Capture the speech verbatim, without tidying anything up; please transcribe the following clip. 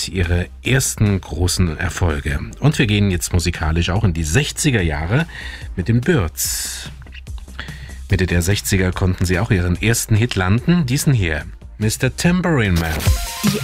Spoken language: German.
damit ihre ersten großen Erfolge. Und wir gehen jetzt musikalisch auch in die sechziger Jahre mit den Byrds. Mitte der sechziger konnten sie auch ihren ersten Hit landen, diesen hier, Mister Tambourine Man.